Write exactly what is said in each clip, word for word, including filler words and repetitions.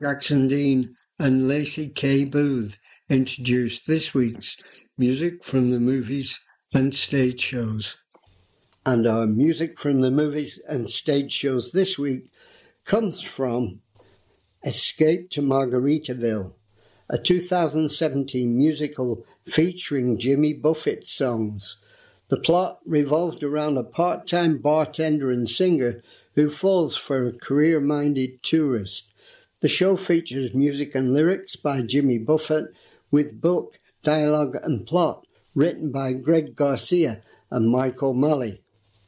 Jackson Dean and Lacey K. Booth introduce this week's music from the movies and stage shows. And our music from the movies and stage shows this week comes from Escape to Margaritaville, a two thousand seventeen musical featuring Jimmy Buffett songs. The plot revolved around a part-time bartender and singer who falls for a career-minded tourist. The show features music and lyrics by Jimmy Buffett, with book, dialogue and plot written by Greg Garcia and Mike O'Malley.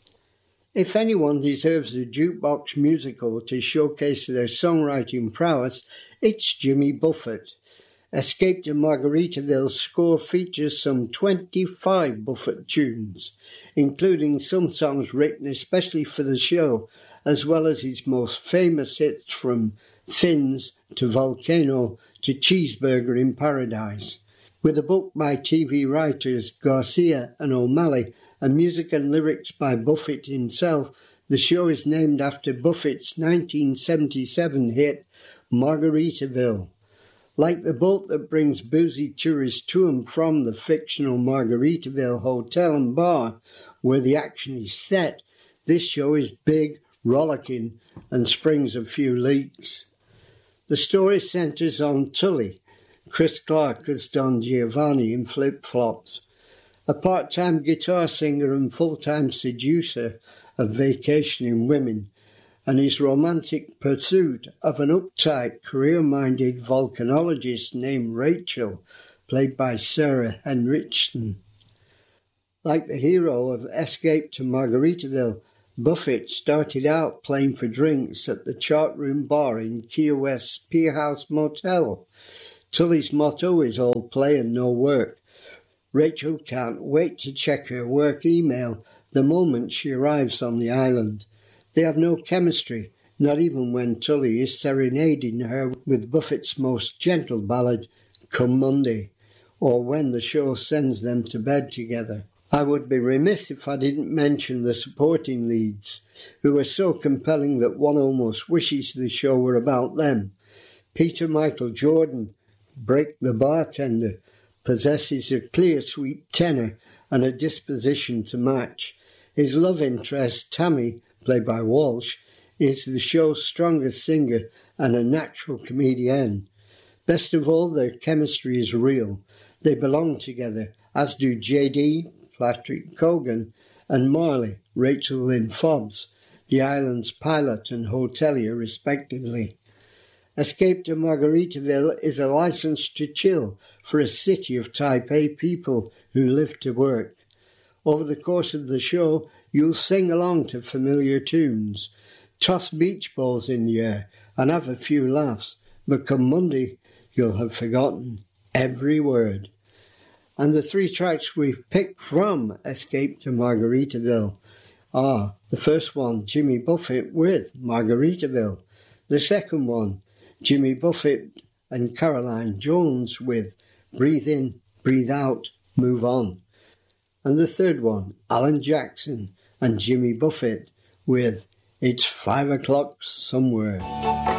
If anyone deserves a jukebox musical to showcase their songwriting prowess, it's Jimmy Buffett. Escape to Margaritaville's score features some twenty-five Buffett tunes, including some songs written especially for the show, as well as his most famous hits from Fins to Volcano to Cheeseburger in Paradise. With a book by T V writers Garcia and O'Malley and music and lyrics by Buffett himself, the show is named after Buffett's nineteen seventy-seven hit Margaritaville. Like the boat that brings boozy tourists to and from the fictional Margaritaville Hotel and Bar, where the action is set, this show is big, rollicking, and springs a few leaks. The story centres on Tully, Chris Clark as Don Giovanni in Flip Flops, a part-time guitar singer and full-time seducer of vacationing women, and his romantic pursuit of an uptight, career-minded volcanologist named Rachel, played by Sarah Henrichsen. Like the hero of Escape to Margaritaville, Buffett started out playing for drinks at the chart room bar in Key West's Pier House Motel. Tully's motto is all play and no work. Rachel can't wait to check her work email the moment she arrives on the island. They have no chemistry, not even when Tully is serenading her with Buffett's most gentle ballad, Come Monday, or when the show sends them to bed together. I would be remiss if I didn't mention the supporting leads, who are so compelling that one almost wishes the show were about them. Peter Michael Jordan, Break the bartender, possesses a clear, sweet tenor and a disposition to match. His love interest, Tammy, played by Walsh, is the show's strongest singer and a natural comedian. Best of all, their chemistry is real. They belong together, as do J D, Patrick Cogan, and Marley, Rachel Lynn Fobbs, the island's pilot and hotelier respectively. Escape to Margaritaville is a license to chill for a city of type A people who live to work. Over the course of the show, you'll sing along to familiar tunes, toss beach balls in the air, and have a few laughs, but come Monday, you'll have forgotten every word. And the three tracks we've picked from Escape to Margaritaville are the first one, Jimmy Buffett with Margaritaville. The second one, Jimmy Buffett and Caroline Jones with Breathe In, Breathe Out, Move On. And the third one, Alan Jackson and Jimmy Buffett with It's Five O'Clock Somewhere.